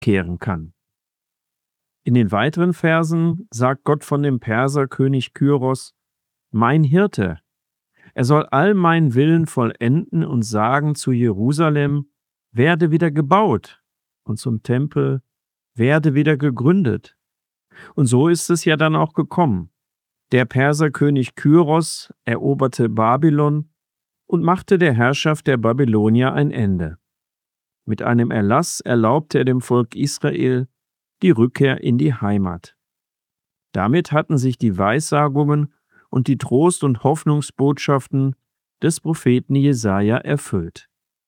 kehren kann. In den weiteren Versen sagt Gott von dem Perserkönig Kyros: Mein Hirte, er soll all meinen Willen vollenden und sagen zu Jerusalem: Werde wieder gebaut, und zum Tempel: Werde wieder gegründet. Und so ist es ja dann auch gekommen. Der Perserkönig Kyros eroberte Babylon und machte der Herrschaft der Babylonier ein Ende. Mit einem Erlass erlaubte er dem Volk Israel die Rückkehr in die Heimat. Damit hatten sich die Weissagungen und die Trost- und Hoffnungsbotschaften des Propheten Jesaja erfüllt.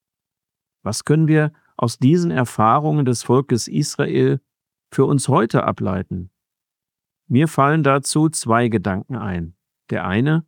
Was können wir aus diesen Erfahrungen des Volkes Israel für uns heute ableiten? Mir fallen dazu 2 Gedanken ein. Der eine: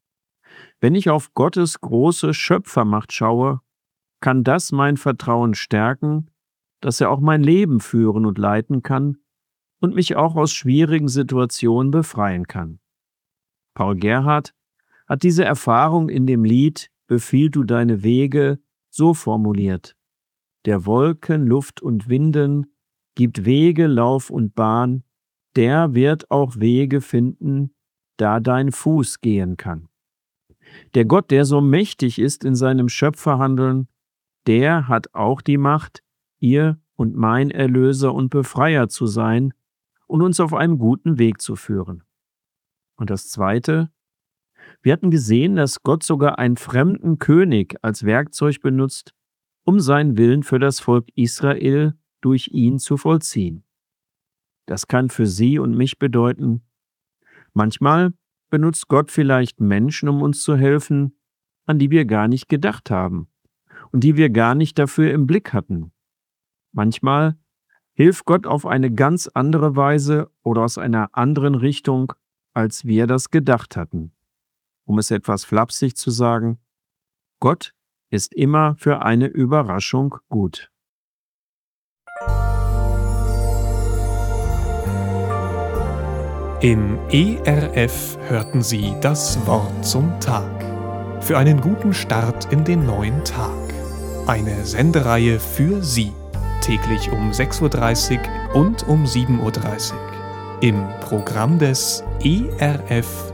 Wenn ich auf Gottes große Schöpfermacht schaue, kann das mein Vertrauen stärken, dass er auch mein Leben führen und leiten kann und mich auch aus schwierigen Situationen befreien kann. Paul Gerhardt hat diese Erfahrung in dem Lied »Befiehl du deine Wege« so formuliert: Der Wolken, Luft und Winden gibt Wege, Lauf und Bahn, der wird auch Wege finden, da dein Fuß gehen kann. Der Gott, der so mächtig ist in seinem Schöpferhandeln, der hat auch die Macht, ihr und mein Erlöser und Befreier zu sein und uns auf einem guten Weg zu führen. Und das Zweite: Wir hatten gesehen, dass Gott sogar einen fremden König als Werkzeug benutzt, um seinen Willen für das Volk Israel durch ihn zu vollziehen. Das kann für Sie und mich bedeuten: Manchmal benutzt Gott vielleicht Menschen, um uns zu helfen, an die wir gar nicht gedacht haben und die wir gar nicht dafür im Blick hatten. Manchmal hilft Gott auf eine ganz andere Weise oder aus einer anderen Richtung, als wir das gedacht hatten. Um es etwas flapsig zu sagen: Gott ist immer für eine Überraschung gut. Im ERF hörten Sie das Wort zum Tag. Für einen guten Start in den neuen Tag. Eine Sendereihe für Sie. Täglich um 6:30 Uhr und um 7:30 Uhr. Im Programm des ERF